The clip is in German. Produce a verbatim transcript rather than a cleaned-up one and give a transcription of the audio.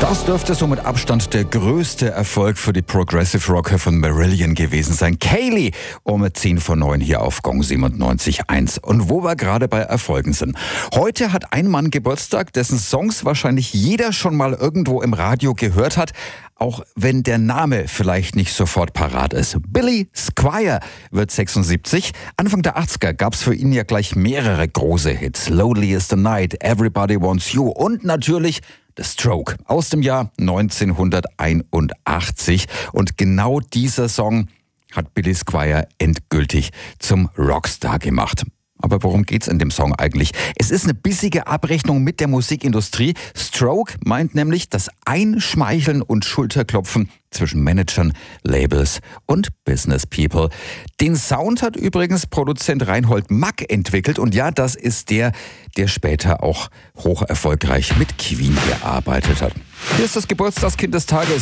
Das dürfte so mit Abstand der größte Erfolg für die Progressive Rocker von Marillion gewesen sein. Kayleigh um zehn vor neun hier auf Gong siebenundneunzig Komma eins. Und wo wir gerade bei Erfolgen sind. Heute hat ein Mann Geburtstag, dessen Songs wahrscheinlich jeder schon mal irgendwo im Radio gehört hat, auch wenn der Name vielleicht nicht sofort parat ist. Billy Squier wird sechsundsiebzig. Anfang der achtziger gab es für ihn ja gleich mehrere große Hits. Lonely is the Night, Everybody Wants You und natürlich The Stroke aus dem Jahr neunzehnhunderteinundachtzig. Und genau dieser Song hat Billy Squier endgültig zum Rockstar gemacht. Aber worum geht's in dem Song eigentlich? Es ist eine bissige Abrechnung mit der Musikindustrie. Stroke meint nämlich das Einschmeicheln und Schulterklopfen zwischen Managern, Labels und Business People. Den Sound hat übrigens Produzent Reinhold Mack entwickelt. Und ja, das ist der, der später auch hoch erfolgreich mit Queen gearbeitet hat. Hier ist das Geburtstagskind des Tages.